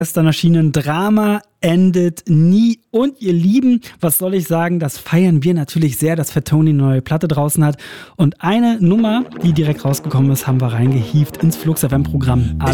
Gestern erschienen Drama endet nie. Und ihr Lieben, was soll ich sagen, das feiern wir natürlich sehr, dass Fat Tony eine neue Platte draußen hat. Und eine Nummer, die direkt rausgekommen ist, haben wir reingehievt ins Flux FM Programm.